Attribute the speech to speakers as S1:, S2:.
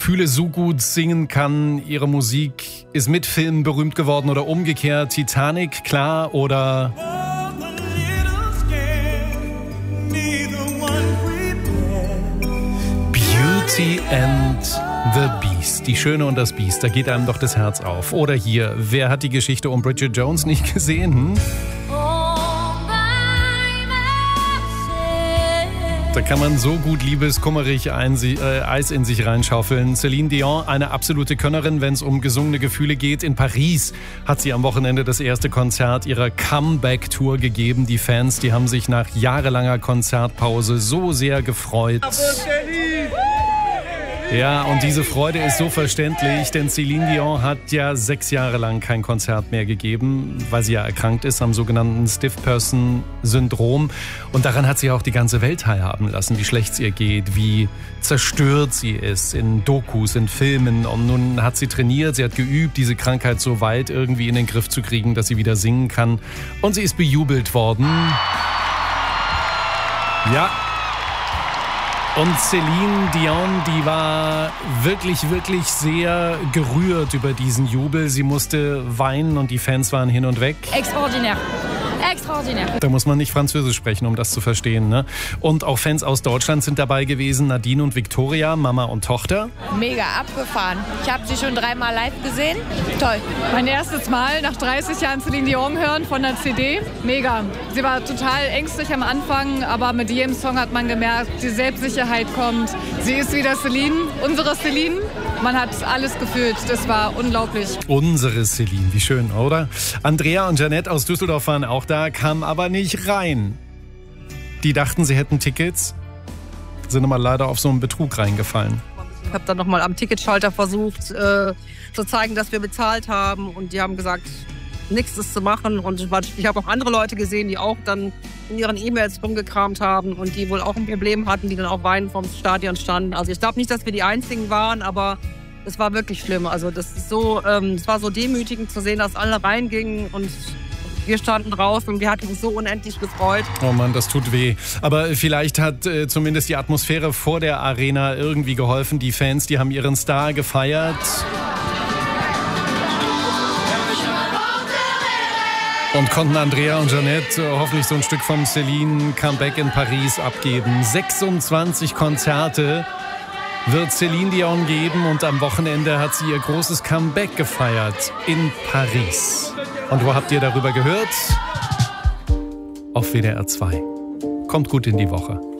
S1: Gefühle so gut singen kann. Ihre Musik ist mit Filmen berühmt geworden oder umgekehrt. Titanic, klar, oder Beauty and the Beast. Die Schöne und das Biest, da geht einem doch das Herz auf. Oder hier, wer hat die Geschichte um Bridget Jones nicht gesehen? Da kann man so gut liebeskummerig Eis in sich reinschaufeln. Celine Dion, eine absolute Könnerin, wenn es um gesungene Gefühle geht. In Paris hat sie am Wochenende das erste Konzert ihrer Comeback-Tour gegeben. Die Fans, die haben sich nach jahrelanger Konzertpause so sehr gefreut. Ja, und diese Freude ist so verständlich, denn Celine Dion hat ja 6 Jahre lang kein Konzert mehr gegeben, weil sie ja erkrankt ist am sogenannten Stiff-Person-Syndrom. Und daran hat sie auch die ganze Welt teilhaben lassen, wie schlecht es ihr geht, wie zerstört sie ist in Dokus, in Filmen. Und nun hat sie trainiert, sie hat geübt, diese Krankheit so weit irgendwie in den Griff zu kriegen, dass sie wieder singen kann. Und sie ist bejubelt worden. Ja. Und Celine Dion, die war wirklich, wirklich sehr gerührt über diesen Jubel. Sie musste weinen und die Fans waren hin und weg.
S2: Extraordinär. Extraordinär.
S1: Da muss man nicht Französisch sprechen, um das zu verstehen, ne? Und auch Fans aus Deutschland sind dabei gewesen. Nadine und Victoria, Mama und Tochter.
S2: Mega abgefahren. Ich habe sie schon 3-mal live gesehen. Toll.
S3: Mein erstes Mal nach 30 Jahren Celine Dion hören von der CD. Mega. Sie war total ängstlich am Anfang, aber mit jedem Song hat man gemerkt, die Selbstsicherheit kommt. Sie ist wieder Celine, unsere Celine. Man hat alles gefühlt. Das war unglaublich.
S1: Unsere Celine, wie schön, oder? Andrea und Janette aus Düsseldorf waren auch da, kamen aber nicht rein. Die dachten, sie hätten Tickets, sind aber leider auf so einen Betrug reingefallen.
S4: Ich habe dann nochmal am Ticketschalter versucht zu zeigen, dass wir bezahlt haben. Und die haben gesagt, nichts ist zu machen. Und ich habe auch andere Leute gesehen, die auch dann in ihren E-Mails rumgekramt haben und die wohl auch ein Problem hatten, die dann auch weinend vom Stadion standen. Also ich glaube nicht, dass wir die Einzigen waren, aber es war wirklich schlimm. Also das ist so, es war so demütigend zu sehen, dass alle reingingen und wir standen draußen und wir hatten uns so unendlich gefreut.
S1: Oh Mann, das tut weh. Aber vielleicht hat zumindest die Atmosphäre vor der Arena irgendwie geholfen. Die Fans, die haben ihren Star gefeiert. Und konnten Andrea und Janette hoffentlich so ein Stück vom Celine Comeback in Paris abgeben. 26 Konzerte wird Celine Dion geben und am Wochenende hat sie ihr großes Comeback gefeiert in Paris. Und wo habt ihr darüber gehört? Auf WDR 2. Kommt gut in die Woche.